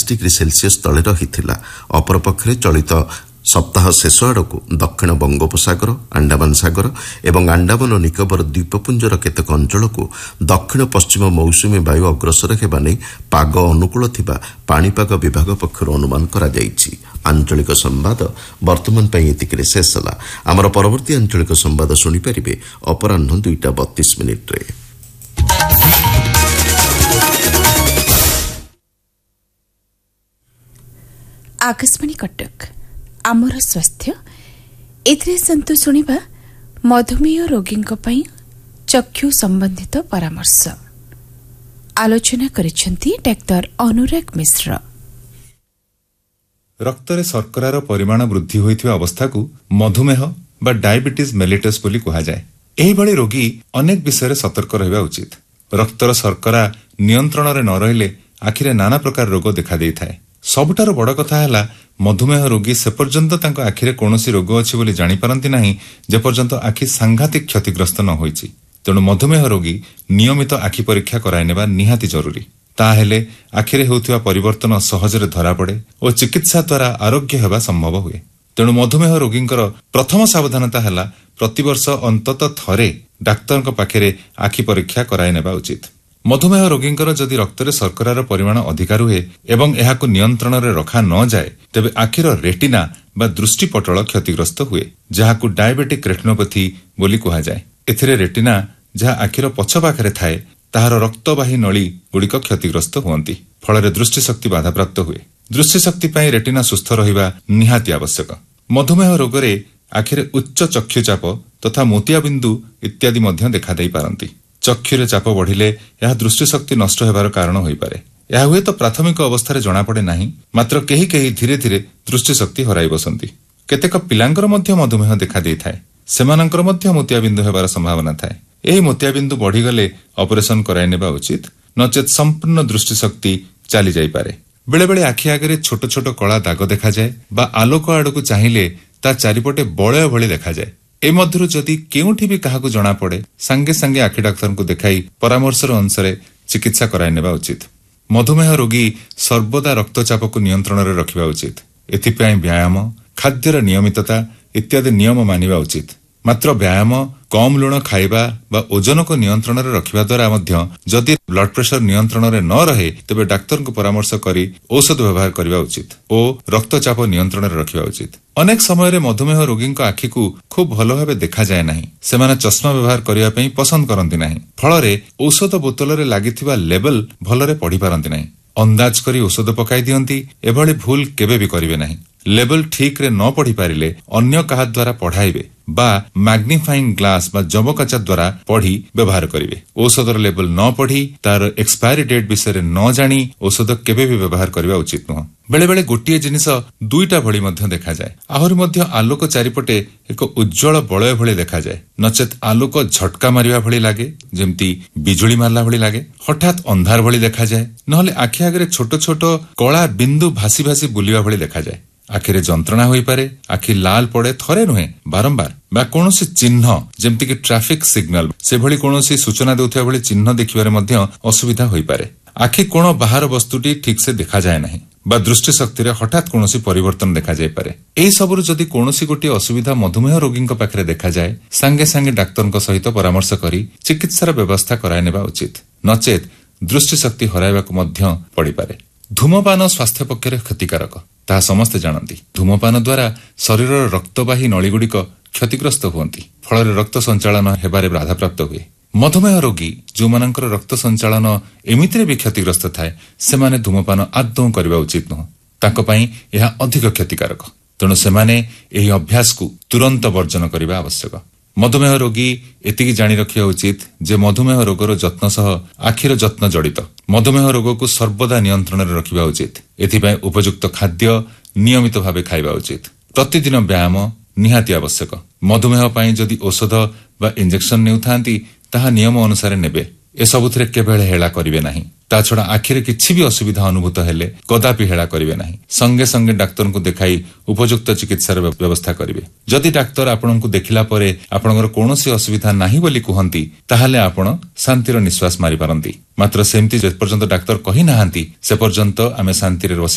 Degree Celsius तले रहिथिला। अपरपक्षे चलित सप्ताह शेष आड़क दक्षिण बंगोपसागर, अंडमान सागर एवं अंडमान और निकोबर द्वीपपुंजर केतेक अंचल को दक्षिण पश्चिम मौसुमी वायु अग्रसर हेबा नै पाग अनुकूल थिबा पाणीपाग विभाग पक्षरु अनुमान करा जायछि। आंचलिक संवाद वर्तमान पई एतिकरे शेष होला। आमर परवर्ती आंचलिक संवाद सुनि परिबे अपराह्न 2:32 रे। आकाशवाणी कटक आमर स्वास्थ्य एथिरे संतु सुनिबा मधुमेह रोगींक पई चक्षु संबंधित परामर्श। आलोचना करिसेंती डाक्टर अनुराग मिश्र। रक्तरे शर्करार परिमाण वृद्धि होइथिबा अवस्था को मधुमेह बा डायबिटीज मेलिटस बोली कहा जाय। एही भली रोगी अनेक विषय सतर्क रहबा उचित। रक्तर शर्करा नियंत्रण रे न रहिले आखिरे नाना प्रकार रोग देखा देइथाय। सबुठार बड़ कथा है मधुमेह रोगी से पर्यंत तांको आखिरे कोनोसी रोग अछि बोली जानि पारंती नाही जे पर्यंत आखि सांघातिक क्षतिग्रस्त न होइछि। तेणु मधुमेह रोगी नियमित आखि परीक्षा कराइ नेबा निहाती जरूरी। ताहेले आखिरे होउथिबा परिवर्तन सहजरे धरा पड़े और चिकित्सा द्वारा आरोग्य हेबा संभव हुए। तेणु मधुमेह रोगींकर प्रथम सावधानता है प्रतिवर्ष अंतत थरे डाक्तरक पाखरे आखि परीक्षा कराइ नेबा उचित। मधुमेह रोगींकर जदि रक्तरे शर्करार परिमाण अधिक रुहे एवं एहाकु नियंत्रण रे रखा न जाए तेबे आखिर रेटिना बा दृष्टिपटल क्षतिग्रस्त हुए, जहाकु डायबेटिक रेटिनोपैथी बोली कहा जाए। एथिरे रेटिना जहा आखिर पछ पाखरे थाए ताहार रक्तवाही नळी गुड़िक क्षतिग्रस्त हुअंती, फଳରେ दृष्टिशक्ति बाधाप्राप्त हुए। दृष्टिशक्ति पई रेटिना सुस्थ रहिबा निहाती आवश्यक। मधुमेह रोगरे आखिरे उच्च चक्षुचाप तथा मोतियाबिंदु इत्यादि मध्य देखा देई पारंती। चक्षुरे चाप बढ़िले यह दृष्टिशक्ति नष्ट हेबार कारण होई पारे। यह हुए तो प्राथमिक अवस्था जना पड़े नाही, मात्र केही केही धीरे धीरे दृष्टिशक्ति हराई बसंती। केतेक पिलांकर मध्य मधुमेह देखा देई थाए, सेमानंकर मध्य मोतियाबिंदु हेबार संभावना थाए। एही मोतियाबिंदु बढ़ी गले ऑपरेशन कराइ नेबा उचित, नचेत संपूर्ण दृष्टिशक्ति चली जाई पारे। बेले बेले आखि आगे छोट छोट कला दाग देखा जाए बा आलोक आड़कू चाहिए ता चारिपटे बलय भली देखा जाए। ए मध्यरु जदि केउठी भी काहाकू जना पड़े संगे संगे आखि डाक्तर को देखाई परामर्शर अनुसार चिकित्सा कराइ नेबा उचित। मधुमेह रोगी सर्वदा रक्तचाप को नियंत्रण रे रखिबा उचित। एथिपय व्यायाम, खाद्यर नियमितता इत्यादि नियम मानिबा उचित। मात्र व्यायाम, कम लुण खाइबा बा ओजन को नियंत्रण रे रखिबा द्वारा मध्य जदि ब्लड प्रेशर नियंत्रण रे न रहे तेबे डाक्तर को परामर्श करी औषध व्यवहार करबा उचित ओ रक्तचाप नियंत्रण रे रखिबा उचित। अनेक समय रे मधुमेह रोगी को आखि को खूब भलो भाबे देखा जाए नाही, सेमाने चश्मा व्यवहार करिया पई पसंद करंती नाही, फଳରେ औषध बोतल रे लागिथिबा लेबल भलरे पढी पारंती नाही। अंदाज करी औषध पकाई दियंती, एभली भूल केबे भी करिवे नाही। लेबल ठीक रे न पढ़ी पारिले अन्य काहा द्वारा पढ़ाइबे बा मैग्निफाइंग ग्लास बा जबकाचा द्वारा पढ़ी व्यवहार करिवे। औषधर लेबल न पढ़ी तार एक्सपायरी डेट विषय न जानी औषध केबे भी व्यवहार करबा उचित नुह। बेले बेले गोटिए जिनिस दुईटा भली मध्य देखा जाए। आहुरी मध्य आलोक चारिपटे एक उज्जवल बलय भली देखा जाए, नचेत आलोक झटका मारिबा भली लागे, जेमती बिजुली मारला भली लागे, हठात अंधार भली देखा जाए, नहले आखि आगे छोट छोट कला बिंदु भासी भासी बुलिबा भली देखा जाए। आखिरे जंत्रणा होई पारे, आखि लाल पड़े थरे नुहे बारंबार, बा कोनोसी चिन्ह जेमती कि ट्रैफिक सिग्नल से भली कोनोसी सूचना देउथिबा भली चिन्ह देखिबारे मध्य असुविधा होई पारे। आखि कोन बाहर वस्तुटी ठीक से देखा जाए नाही बा दृष्टि शक्ति रे हठात कोनोसी परिवर्तन देखा जाय पारे। एही सबरु जदि कोनोसी गोटी असुविधा मधुमेह रोगींक पाखरे देखा जाए, संगे संगे डाक्तरक सहित परामर्श करी चिकित्सार व्यवस्था कराय नेबा उचित, नचेत दृष्टि शक्ति हराइबाक मध्य पड़ी पारे। धूमपान स्वास्थ्य पक्षरे क्षतिकारक ताहा समस्ते जानती। धूमपान द्वारा शरीरर रक्तवाही नळीगुड़िक क्षतिग्रस्त हुअंती, फଳରେ रक्त संचालन हेबारे बाधाप्राप्त हुए। मधुमेह रोगी जो मानकर रक्त संचालन एमितिरे भी क्षतिग्रस्त थाए, सेमाने धूमपान आदौ करबा उचित नुह, तांको पई एहा अधिक क्षतिकारक। तेणु सेमाने एही अभ्यास को तुरंत वर्जन करबा आवश्यक। मधुमेह रोगी एतिकी जानी रखिया उचित जे मधुमेह रोगर जत्न सह आखिर जत्न जड़ित। मधुमेह रोग को सर्वदा नियंत्रण रे रखिबा उचित। एथिपय उपयुक्त खाद्य नियमित भावे खाइबा उचित। प्रतिदिन व्यायाम निहाती आवश्यक। मधुमेह पई जदि औषध बा इंजेक्शन नेउथांती ताहा नियम अनुसार नेबे। ए सबुथिरे केबेले हेला करिवे नाही। ता छड़ा आखिरे किछि भी असुविधा अनुभूत हेले कदापि हेला करिवे नाही। संगे संगे डाक्तर को देखाई उपयुक्त चिकित्सार व्यवस्था करिवे। जदि डाक्तर आपनकु देखिला परे आपनकर कोनोसी असुविधा नाही बोली कुहंती, ताहाले आपण शांतिर निश्वास मारि पारंती। मात्र सेमति जे पर्यंत डाक्तर कहि नाहांती से पर्यंत आमे शांति रे